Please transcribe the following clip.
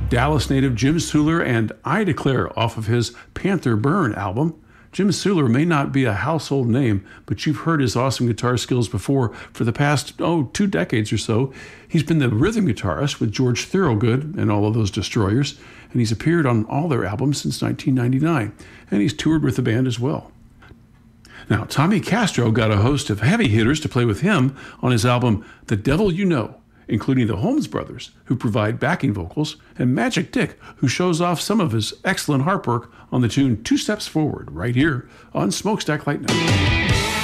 Dallas native Jim Suhler and I Declare off of his Panther Burn album. Jim Suhler may not be a household name, but you've heard his awesome guitar skills before. For the past, 2 decades or so, he's been the rhythm guitarist with George Thorogood and all of those Destroyers, and he's appeared on all their albums since 1999, and he's toured with the band as well. Now, Tommy Castro got a host of heavy hitters to play with him on his album The Devil You Know, including the Holmes brothers, who provide backing vocals, and Magic Dick, who shows off some of his excellent harp work on the tune Two Steps Forward, right here on Smokestack Lightning.